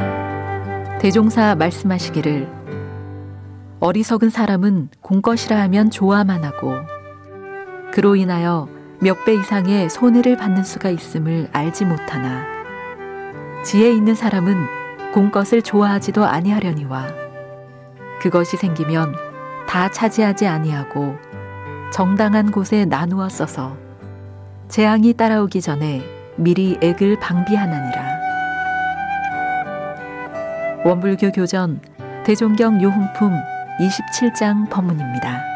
대종사 말씀하시기를 어리석은 사람은 공것이라 하면 좋아만 하고 그로 인하여 몇 배 이상의 손해를 받는 수가 있음을 알지 못하나 지혜 있는 사람은 공것을 좋아하지도 아니하려니와 그것이 생기면 다 차지하지 아니하고 정당한 곳에 나누어 써서 재앙이 따라오기 전에 미리 액을 방비하나니라. 원불교 교전 대종경 요훈품 27장 법문입니다.